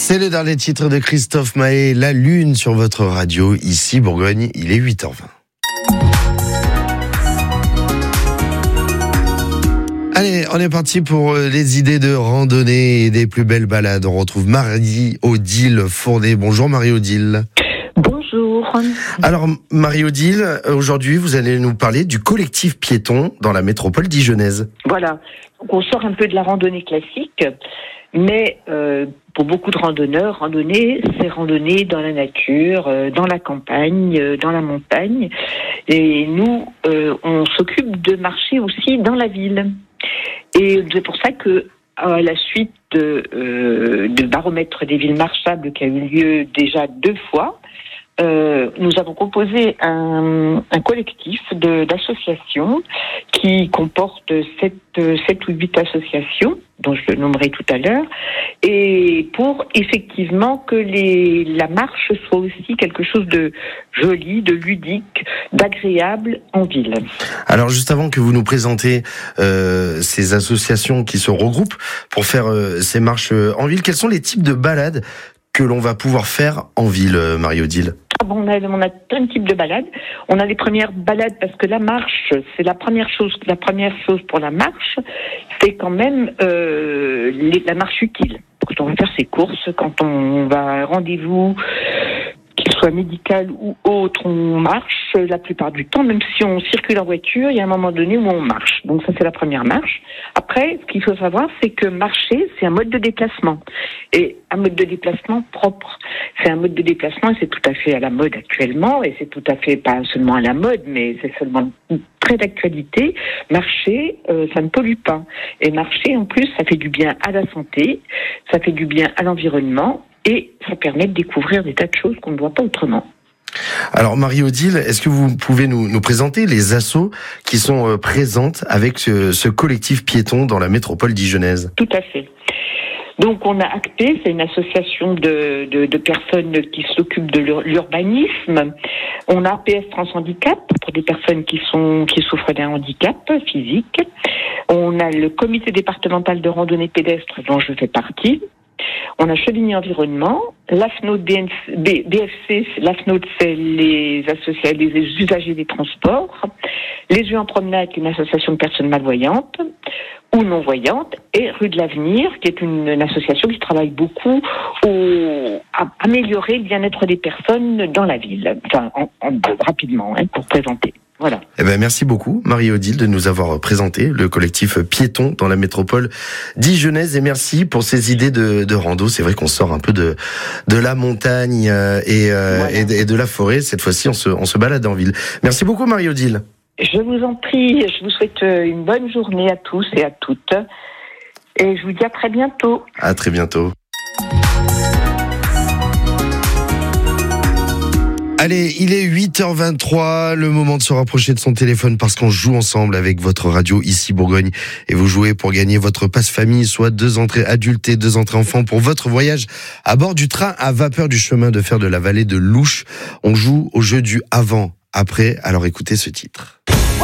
C'est le dernier titre de Christophe Maé, La Lune sur votre radio, ici Bourgogne, il est 8h20. Allez, on est parti pour les idées de randonnée et des plus belles balades. On retrouve Marie-Odile Fournet. Bonjour Marie-Odile. Bonjour. Alors Marie-Odile, aujourd'hui vous allez nous parler du collectif piéton dans la métropole dijonnaise. Voilà, donc on sort un peu de la randonnée classique, mais pour beaucoup de randonneurs, randonnée, c'est randonnée dans la nature, dans la campagne, dans la montagne. Et nous, on s'occupe de marcher aussi dans la ville. Et c'est pour ça que, à la suite de baromètre des villes marchables qui a eu lieu déjà 2 fois, nous avons composé un collectif d'associations qui comporte 7 ou 8 associations, dont je le nommerai tout à l'heure, et pour effectivement que la marche soit aussi quelque chose de joli, de ludique, d'agréable en ville. Alors juste avant que vous nous présentiez ces associations qui se regroupent pour faire ces marches en ville, quels sont les types de balades que l'on va pouvoir faire en ville, Marie-Odile? On a plein de types de balades. On a les premières balades parce que la marche, c'est la première chose. La première chose pour la marche, c'est quand même la marche utile. Quand on va faire ses courses, quand on va à un rendez-vous, qu'il soit médical ou autre, on marche la plupart du temps, même si on circule en voiture, il y a un moment donné où on marche. Donc ça, c'est la première marche. Après, ce qu'il faut savoir, c'est que marcher, c'est un mode de déplacement. Et un mode de déplacement propre. C'est un mode de déplacement et c'est tout à fait à la mode actuellement, et c'est tout à fait pas seulement à la mode, mais c'est seulement très d'actualité. Marcher, ça ne pollue pas. Et marcher, en plus, ça fait du bien à la santé, ça fait du bien à l'environnement, et ça permet de découvrir des tas de choses qu'on ne voit pas autrement. Alors Marie-Odile, est-ce que vous pouvez nous présenter les assos qui sont présentes avec ce collectif piéton dans la métropole dijonnaise? Tout à fait. Donc on a ACTE, c'est une association de personnes qui s'occupent de l'urbanisme. On a APS Transhandicap pour des personnes qui souffrent d'un handicap physique. On a le comité départemental de randonnée pédestre dont je fais partie. On a Chevigny Environnement, l'AFNOD BFC, l'AFNOD c'est les usagers des transports, Les Yeux en Promenade, une association de personnes malvoyantes ou non-voyantes, et Rue de l'Avenir, qui est une association qui travaille beaucoup à améliorer le bien-être des personnes dans la ville. Enfin, rapidement, pour présenter. Voilà. Eh ben, merci beaucoup, Marie-Odile, de nous avoir présenté le collectif piéton dans la métropole dijonnaise, et merci pour ces idées de rando. C'est vrai qu'on sort un peu de la montagne et de la forêt. Cette fois-ci, on se balade en ville. Merci beaucoup, Marie-Odile. Je vous en prie, je vous souhaite une bonne journée à tous et à toutes. Et je vous dis à très bientôt. À très bientôt. Allez, il est 8h23, le moment de se rapprocher de son téléphone parce qu'on joue ensemble avec votre radio ici Bourgogne, et vous jouez pour gagner votre passe famille, soit 2 entrées adultes et 2 entrées enfants pour votre voyage à bord du train à vapeur du chemin de fer de la vallée de l'Ouche. On joue au jeu du avant-après, alors écoutez ce titre.